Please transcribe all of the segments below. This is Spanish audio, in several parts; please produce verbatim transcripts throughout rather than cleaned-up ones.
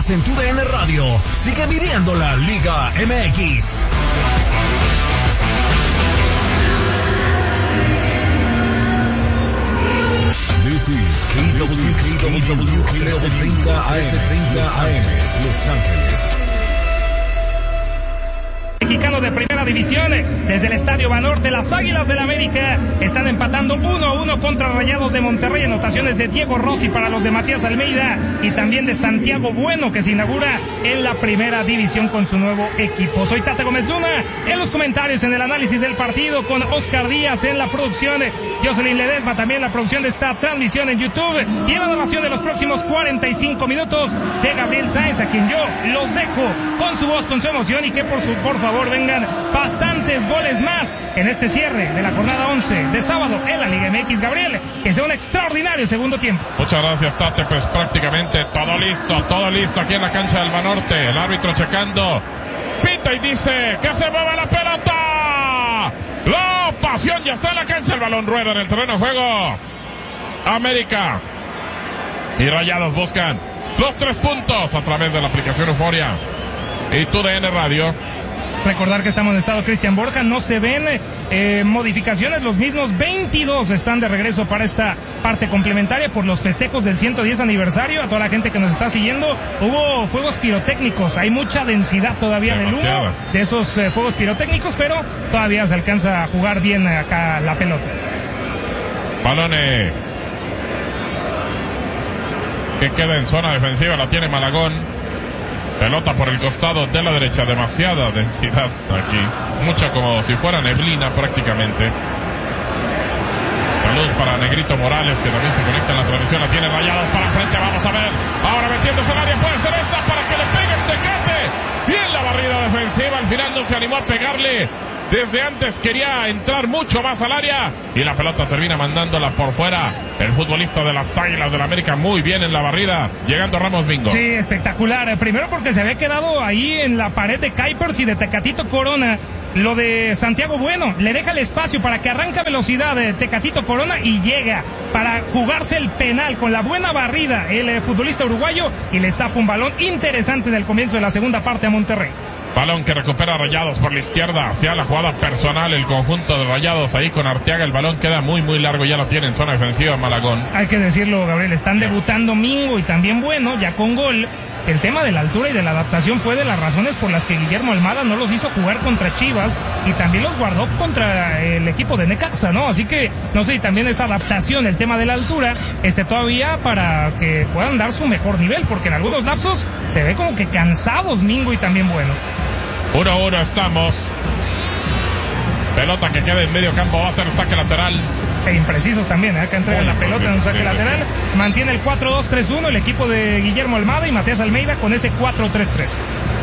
Estás en tu D N Radio. Sigue viviendo la Liga M X. This is K W K W trece treinta A M, Los Ángeles. Mexicano de primera división, desde el Estadio Banorte, las Águilas del América están empatando uno a uno contra Rayados de Monterrey. Anotaciones de Diego Rossi para los de Matías Almeida y también de Santiago Bueno, que se inaugura en la primera división con su nuevo equipo. Soy Tata Gómez Luna, en los comentarios, en el análisis del partido, con Oscar Díaz en la producción, Jocelyn Ledesma también en la producción de esta transmisión en YouTube, y en la narración de los próximos cuarenta y cinco minutos de Gabriel Sáenz, a quien yo los dejo con su voz, con su emoción, y que por su por favor vengan bastantes goles más en este cierre de la jornada once de sábado en la Liga M X. Gabriel, que sea un extraordinario segundo tiempo. Muchas gracias, Tate. Pues prácticamente todo listo, todo listo aquí en la cancha del Banorte. El árbitro checando, pita y dice que se mueva la pelota. La pasión ya está en la cancha, el balón rueda en el terreno de juego. América y Rayados buscan los tres puntos a través de la aplicación Euforia y tu D N Radio. Recordar que estamos en estado Cristian Borja, no se ven eh, modificaciones, los mismos veintidós están de regreso para esta parte complementaria por los festejos del ciento diez aniversario. A toda la gente que nos está siguiendo, hubo fuegos pirotécnicos, hay mucha densidad todavía del humo de esos eh, fuegos pirotécnicos, pero todavía se alcanza a jugar bien acá la pelota. Balone que queda en zona defensiva, la tiene Malagón. Pelota por el costado de la derecha, demasiada densidad aquí, mucha como si fuera neblina prácticamente. Saludos para Negrito Morales, que también se conecta en la transmisión, la tiene Rayados para frente, vamos a ver, ahora metiéndose al área, puede ser esta para que le pegue el Tecate. Bien la barrida defensiva, al final no se animó a pegarle. Desde antes quería entrar mucho más al área y la pelota termina mandándola por fuera. El futbolista de las Águilas del América muy bien en la barrida, llegando Ramos Mingo. Sí, espectacular. Primero porque se había quedado ahí en la pared de Kuipers y de Tecatito Corona. Lo de Santiago Bueno, le deja el espacio para que arranca velocidad de Tecatito Corona y llega para jugarse el penal con la buena barrida el eh, futbolista uruguayo, y le zafa un balón interesante en el comienzo de la segunda parte a Monterrey. Balón que recupera Rayados por la izquierda, hacia la jugada personal el conjunto de Rayados ahí con Arteaga. El balón queda muy muy largo, ya lo tiene en zona defensiva Malagón. Hay que decirlo, Gabriel, están debutando Mingo y también Bueno, ya con gol. El tema de la altura y de la adaptación fue de las razones por las que Guillermo Almada no los hizo jugar contra Chivas y también los guardó contra el equipo de Necaxa, ¿no? Así que, no sé, también esa adaptación, el tema de la altura, este todavía para que puedan dar su mejor nivel, porque en algunos lapsos se ve como que cansados Mingo y también Bueno. Uno a uno estamos. Pelota que queda en medio campo, va a ser saque lateral. E imprecisos también, ¿eh? Que entregan la pelota en un saque lateral. Mantiene el cuatro dos tres uno el equipo de Guillermo Almada y Matías Almeida con ese cuatro tres tres.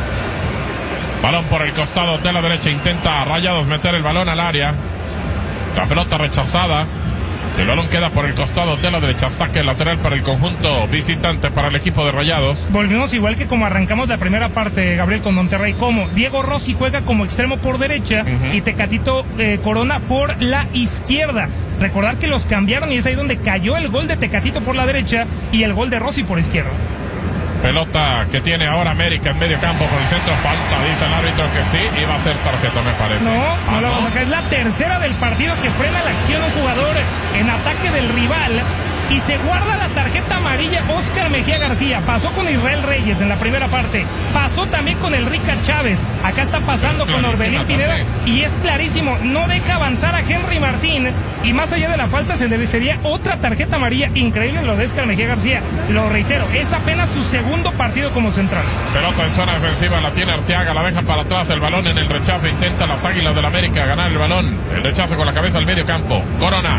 Balón por el costado de la derecha, intenta Rayados meter el balón al área. La pelota rechazada. El balón queda por el costado de la derecha, saque lateral para el conjunto visitante, para el equipo de Rayados. Volvimos igual que como arrancamos la primera parte, Gabriel, con Monterrey, como Diego Rossi juega como extremo por derecha, uh-huh, y Tecatito eh, Corona por la izquierda. Recordar que los cambiaron y es ahí donde cayó el gol de Tecatito por la derecha y el gol de Rossi por izquierda. Pelota que tiene ahora América en medio campo por el centro, falta, dice el árbitro que sí, y va a ser tarjeta, me parece. No, ah, no la ¿no? vamos a sacar. Es la tercera del partido que frena la acción un jugador en ataque del rival y se guarda la tarjeta amarilla Oscar Mejía García. Pasó con Israel Reyes en la primera parte, pasó también con Enrique Chávez, acá está pasando con Orbelín Pineda y es clarísimo, no deja avanzar a Henry Martín y más allá de la falta se le sería otra tarjeta amarilla. Increíble lo de Oscar Mejía García, lo reitero, es apenas su segundo partido como central. Pelota en zona defensiva, la tiene Arteaga, la deja para atrás, el balón en el rechazo, intenta las Águilas del América ganar el balón, el rechazo con la cabeza al medio campo, Corona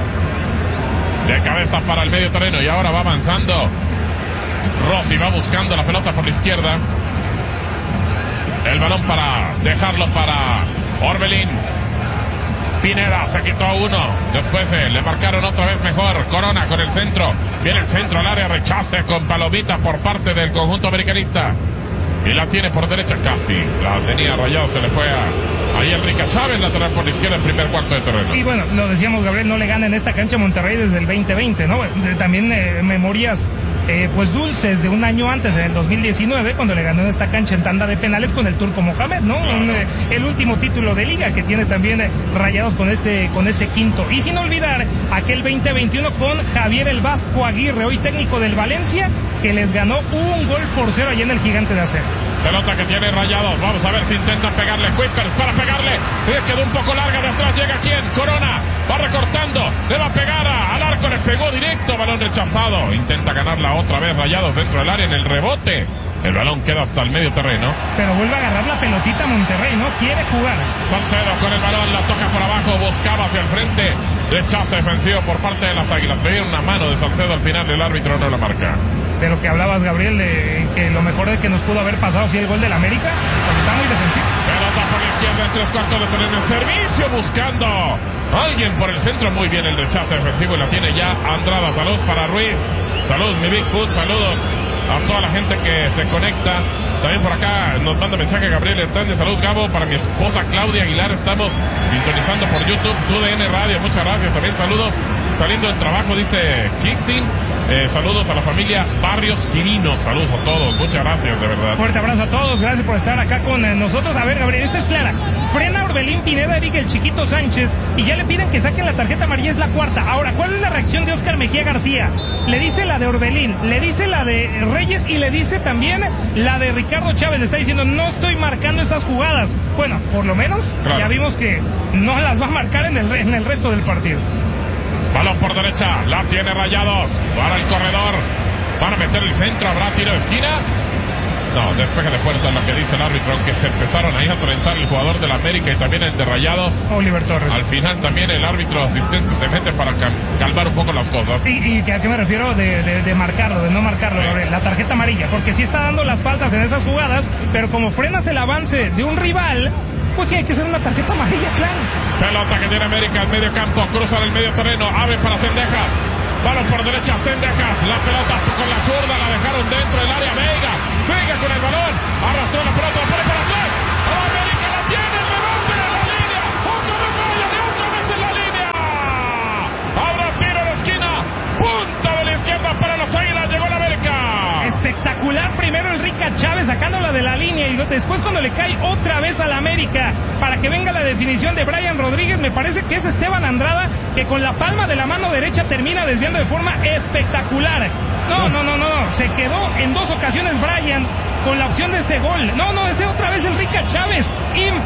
de cabeza para el medio terreno y ahora va avanzando Rossi, va buscando la pelota por la izquierda, el balón para dejarlo para Orbelín Pineda, se quitó a uno, después eh, le marcaron otra vez mejor, Corona con el centro, viene el centro al área, rechace con palomita por parte del conjunto americanista y la tiene por derecha, casi la tenía Rayado, se le fue a ahí Enrique Chávez, lateral por la izquierda en primer cuarto de terreno. Y bueno, lo decíamos, Gabriel, no le gana en esta cancha Monterrey desde el veinte veinte, ¿no? También eh, memorias eh, pues dulces de un año antes, en el dos mil diecinueve, cuando le ganó en esta cancha en tanda de penales con el Turco Mohamed, ¿no? Un, eh, el último título de liga que tiene también eh, Rayados con ese, con ese quinto. Y sin olvidar aquel veinte veintiuno con Javier el Vasco Aguirre, hoy técnico del Valencia, que les ganó un gol por cero allá en el Gigante de Acero. Pelota que tiene Rayados, vamos a ver si intenta pegarle Kuipers para pegarle, eh, quedó un poco larga de atrás, llega quién, Corona, va recortando, le va a pegar a, al arco, le pegó directo, balón rechazado, intenta ganarla otra vez Rayados dentro del área en el rebote, el balón queda hasta el medio terreno. Pero vuelve a agarrar la pelotita Monterrey, ¿no? Quiere jugar. Salcedo con el balón, la toca por abajo, buscaba hacia el frente, rechazo defensivo por parte de las Águilas, pedieron una mano de Salcedo al final, el árbitro no la marca. De lo que hablabas, Gabriel, de que lo mejor de que nos pudo haber pasado sí el gol del América, porque está muy defensivo. Pelota por la izquierda en tres cuartos de tener el servicio, buscando a alguien por el centro, muy bien el rechazo defensivo y la tiene ya Andrada. Saludos para Ruiz, saludos mi Bigfoot, saludos a toda la gente que se conecta. También por acá nos manda mensaje Gabriel Hernández, saludos Gabo, para mi esposa Claudia Aguilar, estamos sintonizando por YouTube, T D N Radio, muchas gracias, también saludos, saliendo del trabajo, dice Kixin. Eh, saludos a la familia Barrios Quirino, saludos a todos, muchas gracias, de verdad. Fuerte abrazo a todos, gracias por estar acá con eh, nosotros. A ver, Gabriel, esta es clara. Frena Orbelín Pineda, Eric el Chiquito Sánchez, y ya le piden que saquen la tarjeta amarilla, es la cuarta. Ahora, ¿cuál es la reacción de Oscar Mejía García? Le dice la de Orbelín, le dice la de Reyes y le dice también la de Ricardo Chávez. Le está diciendo, no estoy marcando esas jugadas. Bueno, por lo menos claro, ya vimos que no las va a marcar en el, en el resto del partido. Balón por derecha, la tiene Rayados, para el corredor, van a meter el centro, ¿habrá tiro de esquina? No, despeje de puerta, lo que dice el árbitro, aunque se empezaron ahí a trenzar el jugador del América y también el de Rayados. Oliver Torres. Al final también el árbitro asistente se mete para calmar un poco las cosas. ¿Y, y a qué me refiero de, de, de marcarlo, de no marcarlo? Sí. La tarjeta amarilla, porque sí está dando las faltas en esas jugadas, pero como frenas el avance de un rival, pues sí hay que hacer una tarjeta amarilla, claro. Pelota que tiene América al medio campo, cruzan el medio terreno, abre para Cendejas, balón por derecha, Cendejas, la pelota con la zurda, la dejaron dentro del área, Veiga, Veiga con el balón, arrastró la pelota, la pone para atrás, América la tiene, el rebote en la línea, otra vez Brian y otra vez en la línea, habrá tiro de esquina, punta de la izquierda para las Águilas, llegó la América. Espectacular, primero el Rica Chávez sacándola de la línea y después cuando le cae otra vez a la América para que venga la definición de Brian Rodríguez, me parece que es Esteban Andrada que con la palma de la mano derecha termina desviando de forma espectacular. No, no, no, no, se quedó en dos ocasiones Brian con la opción de ese gol. No, no, ese otra vez el Rica Chávez.